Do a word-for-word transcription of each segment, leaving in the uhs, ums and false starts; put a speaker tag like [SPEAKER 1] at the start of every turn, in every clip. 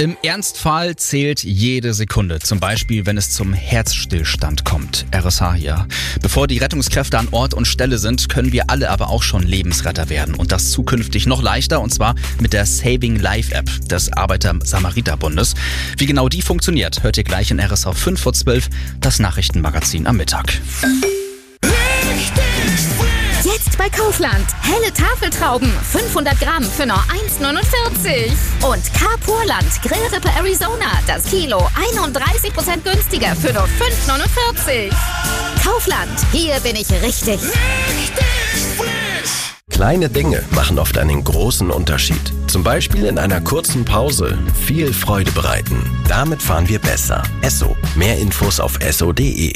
[SPEAKER 1] Im Ernstfall zählt jede Sekunde, zum Beispiel wenn es zum Herzstillstand kommt. R S H hier. Bevor die Rettungskräfte an Ort und Stelle sind, können wir alle aber auch schon Lebensretter werden. Und das zukünftig noch leichter, und zwar mit der Saving Life App des Arbeiter-Samariter-Bundes. Wie genau die funktioniert, hört ihr gleich in R S H fünf vor zwölf, das Nachrichtenmagazin am Mittag.
[SPEAKER 2] Jetzt bei Kaufland. Helle Tafeltrauben, fünfhundert Gramm für nur eins neunundvierzig. Und Carpurland Grillrippe Arizona, das Kilo einunddreißig Prozent günstiger für nur fünf neunundvierzig. Kaufland, hier bin ich richtig.
[SPEAKER 3] Kleine Dinge machen oft einen großen Unterschied. Zum Beispiel in einer kurzen Pause viel Freude bereiten. Damit fahren wir besser. Esso. Mehr Infos auf esso punkt de.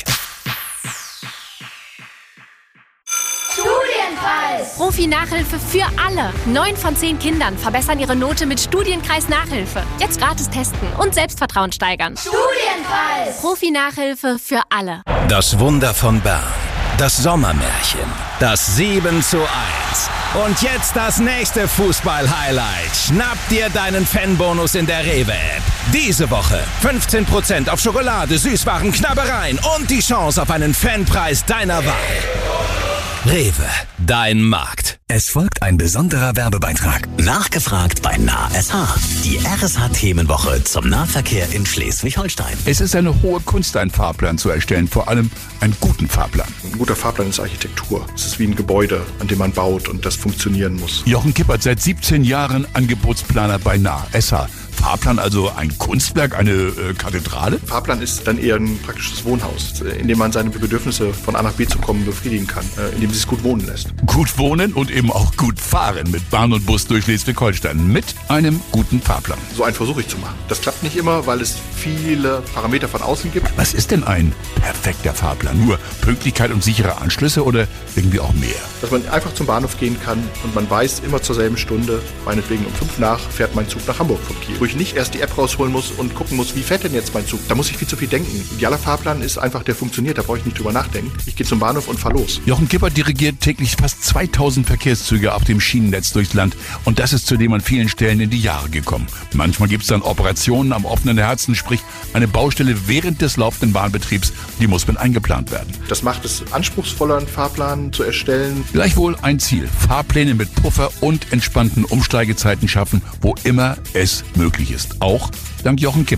[SPEAKER 4] Profi-Nachhilfe für alle. Neun von zehn Kindern verbessern ihre Note mit Studienkreis Nachhilfe. Jetzt gratis testen und Selbstvertrauen steigern.
[SPEAKER 2] Studienkreis.
[SPEAKER 4] Profi-Nachhilfe für alle.
[SPEAKER 5] Das Wunder von Bern. Das Sommermärchen. Das sieben zu eins. Und jetzt das nächste Fußball-Highlight. Schnapp dir deinen Fanbonus in der Rewe-App. Diese Woche fünfzehn Prozent auf Schokolade, Süßwaren, Knabbereien und die Chance auf einen Fanpreis deiner Wahl. Rewe, dein Markt.
[SPEAKER 6] Es folgt ein besonderer Werbebeitrag. Nachgefragt bei Nah S H. Die R S H-Themenwoche zum Nahverkehr in Schleswig-Holstein.
[SPEAKER 7] Es ist eine hohe Kunst, einen Fahrplan zu erstellen, vor allem einen guten Fahrplan.
[SPEAKER 8] Ein guter Fahrplan ist Architektur. Es ist wie ein Gebäude, an dem man baut und das funktionieren muss.
[SPEAKER 7] Jochen Kippert, seit siebzehn Jahren Angebotsplaner bei Nah S H. Fahrplan also ein Kunstwerk, eine äh, Kathedrale?
[SPEAKER 8] Fahrplan ist dann eher ein praktisches Wohnhaus, in dem man seine Bedürfnisse von A nach B zu kommen befriedigen kann, äh, in dem es sich gut wohnen lässt.
[SPEAKER 7] Gut wohnen und eben auch gut fahren mit Bahn und Bus durch Schleswig-Holstein mit einem guten Fahrplan.
[SPEAKER 8] So einen versuche ich zu machen. Das klappt nicht immer, weil es viele Parameter von außen gibt.
[SPEAKER 7] Was ist denn ein perfekter Fahrplan? Nur Pünktlichkeit und sichere Anschlüsse oder irgendwie auch mehr?
[SPEAKER 8] Dass man einfach zum Bahnhof gehen kann und man weiß, immer zur selben Stunde, meinetwegen um fünf nach, fährt mein Zug nach Hamburg vom Kiel. Wo ich nicht erst die App rausholen muss und gucken muss, wie fährt denn jetzt mein Zug? Da muss ich viel zu viel denken. Idealer Fahrplan ist einfach, der funktioniert, da brauche ich nicht drüber nachdenken. Ich gehe zum Bahnhof und fahre los.
[SPEAKER 7] Jochen Kippert dirigiert täglich fast zweitausend Verkehrszüge auf dem Schienennetz durchs Land und das ist zudem an vielen Stellen in die Jahre gekommen. Manchmal gibt es dann Operationen am offenen Herzen, sprich eine Baustelle während des laufenden Bahnbetriebs, die muss mit eingeplant werden.
[SPEAKER 8] Das macht es anspruchsvoller, einen Fahrplan zu erstellen.
[SPEAKER 7] Gleichwohl ein Ziel: Fahrpläne mit Puffer und entspannten Umsteigezeiten schaffen, wo immer es möglich ist. Auch dank Jochen Kippert.